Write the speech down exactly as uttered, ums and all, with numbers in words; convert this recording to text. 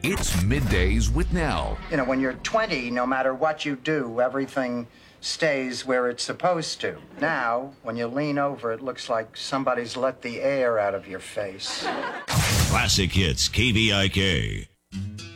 It's Middays with Nell. You know, when you're twenty, no matter what you do, everything stays where it's supposed to. Now, when you lean over, it looks like somebody's let the air out of your face. Classic Hits, K V I K.